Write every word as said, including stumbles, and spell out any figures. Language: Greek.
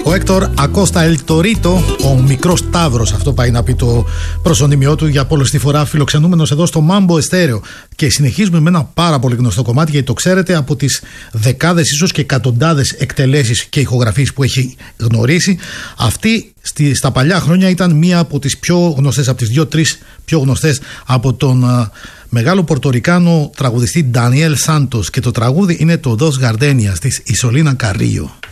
Ο Έκτορ Ακώστα Ελ Τορίτο, ο μικρός Ταύρος, αυτό πάει να πει το προσωνύμιό του, για πολλωστή φορά φιλοξενούμενος εδώ στο Mambo Estéreo. Και συνεχίζουμε με ένα πάρα πολύ γνωστό κομμάτι, γιατί το ξέρετε από τις δεκάδες, ίσως και εκατοντάδες εκτελέσεις και ηχογραφίες που έχει γνωρίσει. Αυτή στη, στα παλιά χρόνια ήταν μία από τις πιο γνωστές, από τις δύο-τρεις πιο γνωστές από τον α, μεγάλο πορτορικάνο τραγουδιστή Ντανιέλ Σάντος. Και το τραγούδι είναι το Dos Gardenias της Ισολίνα Καρίλιο.